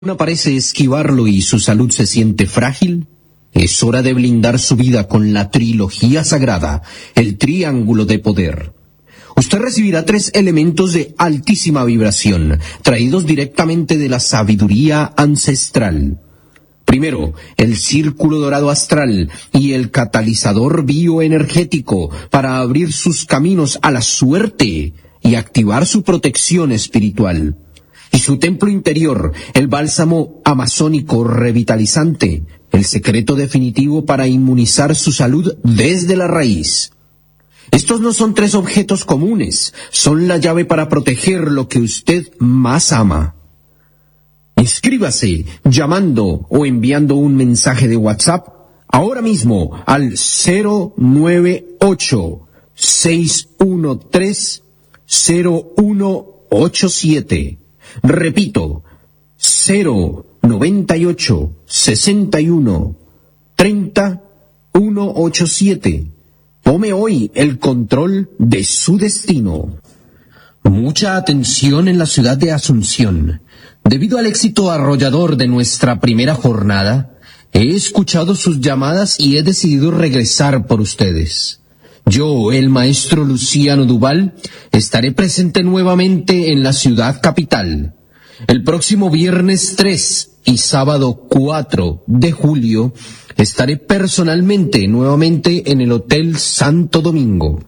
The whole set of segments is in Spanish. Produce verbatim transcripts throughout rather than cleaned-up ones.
Una parece esquivarlo y su salud se siente frágil, es hora de blindar su vida con la trilogía sagrada, el triángulo de poder. Usted recibirá tres elementos de altísima vibración, traídos directamente de la sabiduría ancestral. Primero, el círculo dorado astral y el catalizador bioenergético para abrir sus caminos a la suerte y activar su protección espiritual. Y su templo interior, el bálsamo amazónico revitalizante, el secreto definitivo para inmunizar su salud desde la raíz. Estos no son tres objetos comunes, son la llave para proteger lo que usted más ama. Inscríbase llamando o enviando un mensaje de WhatsApp ahora mismo al cero nueve ocho, seis uno tres, cero uno ocho siete. Repito, cero noventa y ocho, sesenta y uno, treinta, ciento ochenta y siete. Tome hoy el control de su destino. Mucha atención en la ciudad de Asunción. Debido al éxito arrollador de nuestra primera jornada, he escuchado sus llamadas y he decidido regresar por ustedes. Yo, el maestro Luciano Duval, estaré presente nuevamente en la ciudad capital. El próximo viernes tres y sábado cuatro de julio estaré personalmente nuevamente en el Hotel Santo Domingo.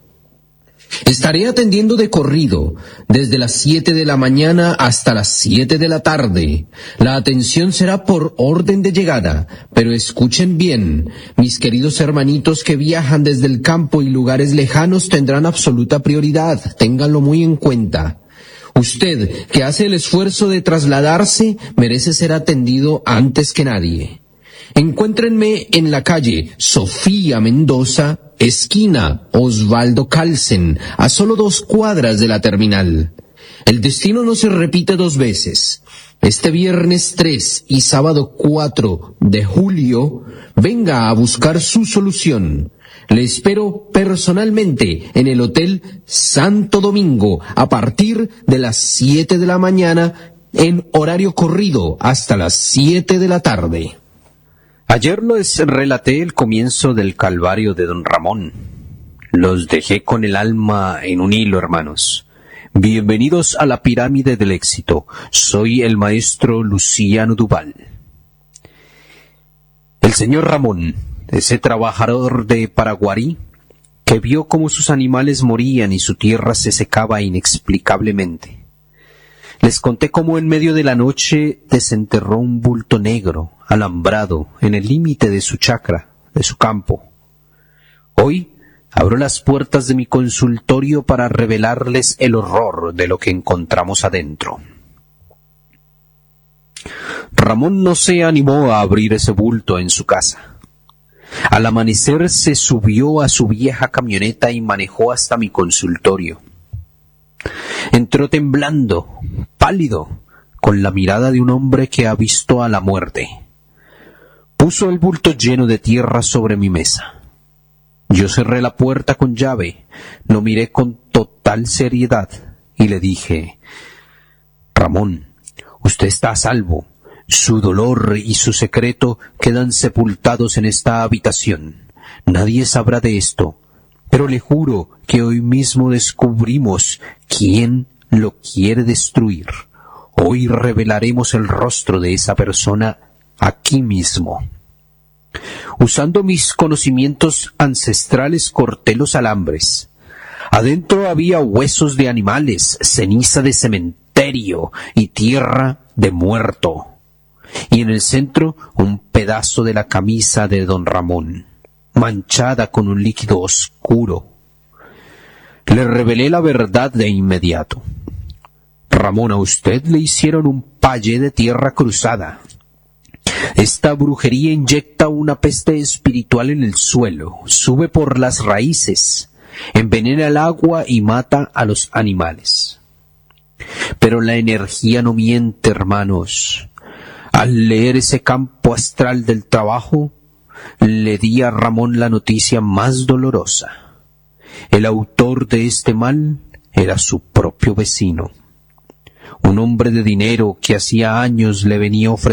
Estaré atendiendo de corrido, desde las siete de la mañana hasta las siete de la tarde. La atención será por orden de llegada, pero escuchen bien, mis queridos hermanitos que viajan desde el campo y lugares lejanos tendrán absoluta prioridad, ténganlo muy en cuenta. Usted, que hace el esfuerzo de trasladarse, merece ser atendido antes que nadie. Encuéntrenme en la calle Sofía Mendoza, esquina Osvaldo Calsen, a solo dos cuadras de la terminal. El destino no se repite dos veces. Este viernes tres y sábado cuatro de julio, venga a buscar su solución. Le espero personalmente en el Hotel Santo Domingo a partir de las siete de la mañana en horario corrido hasta las siete de la tarde. Ayer les relaté el comienzo del calvario de don Ramón. Los dejé con el alma en un hilo, hermanos. Bienvenidos a la pirámide del éxito. Soy el maestro Luciano Duval. El señor Ramón, ese trabajador de Paraguarí, que vio cómo sus animales morían y su tierra se secaba inexplicablemente. Les conté cómo en medio de la noche desenterró un bulto negro, alambrado, en el límite de su chacra, de su campo. Hoy abro las puertas de mi consultorio para revelarles el horror de lo que encontramos adentro. Ramón no se animó a abrir ese bulto en su casa. Al amanecer se subió a su vieja camioneta y manejó hasta mi consultorio. Entró temblando, pálido, con la mirada de un hombre que ha visto a la muerte. Puso el bulto lleno de tierra sobre mi mesa. Yo cerré la puerta con llave, lo miré con total seriedad y le dije: Ramón, usted está a salvo. Su dolor y su secreto quedan sepultados en esta habitación. Nadie sabrá de esto, pero le juro que hoy mismo descubrimos quién lo quiere destruir. Hoy revelaremos el rostro de esa persona aquí mismo. Usando mis conocimientos ancestrales corté los alambres. Adentro había huesos de animales, ceniza de cementerio y tierra de muerto. Y en el centro un pedazo de la camisa de don Ramón, manchada con un líquido oscuro. Le revelé la verdad de inmediato. Ramón, a usted le hicieron un payé de tierra cruzada. Esta brujería inyecta una peste espiritual en el suelo, sube por las raíces, envenena el agua y mata a los animales. Pero la energía no miente, hermanos. Al leer ese campo astral del trabajo, le di a Ramón la noticia más dolorosa. El autor de este mal era su propio vecino. un hombre de dinero que hacía años le venía ofreciendo